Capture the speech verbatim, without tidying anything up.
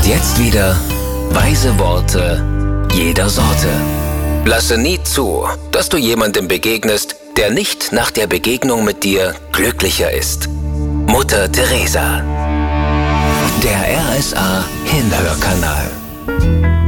jetzt wieder weise Worte jeder Sorte. Lasse nie zu, dass du jemandem begegnest, der nicht nach der Begegnung mit dir glücklicher ist. Mutter Teresa. Der R S A Hinhörkanal.